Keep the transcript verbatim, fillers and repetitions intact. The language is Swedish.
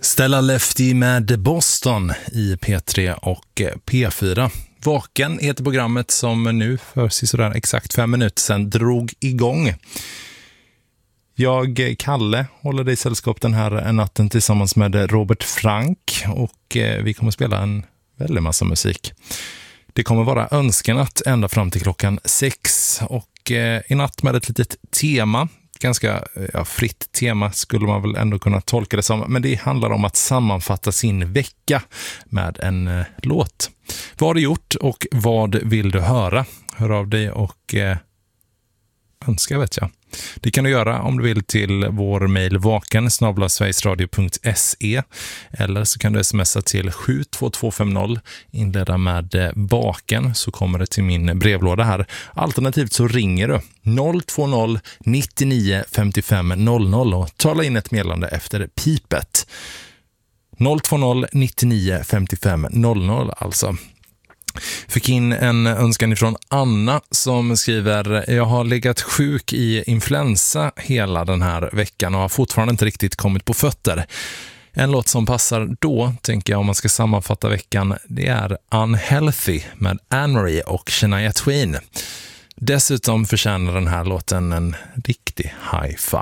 Stella Lefty med Boston i P tre och P fyra. Vaken heter programmet som nu för sådär exakt fem minuter sedan drog igång. Jag, Kalle, håller dig i sällskap den här natten tillsammans med Robert Frank och vi kommer spela en väldigt massa musik. Det kommer vara önskenatt ända fram till klockan sex och i natt med ett litet tema. Ganska ja, fritt tema skulle man väl ändå kunna tolka det som. Men det handlar om att sammanfatta sin vecka med en eh, låt. Vad har du gjort och vad vill du höra? Hör av dig och eh, önska vet jag. Det kan du göra om du vill till vår mejl vaken snabel-a sverigesradio punkt se eller så kan du smsa till sju två två fem noll, inleda med vaken så kommer det till min brevlåda här. Alternativt så ringer du noll två noll nittionio femtiofem noll noll och tala in ett meddelande efter pipet. noll två noll nittionio femtiofem noll noll alltså. Fick in en önskan ifrån Anna som skriver: jag har legat sjuk i influensa hela den här veckan och har fortfarande inte riktigt kommit på fötter. En låt som passar då, tänker jag om man ska sammanfatta veckan, det är Unhealthy med Anne-Marie och Shania Twain. Dessutom förtjänar den här låten en riktig high five.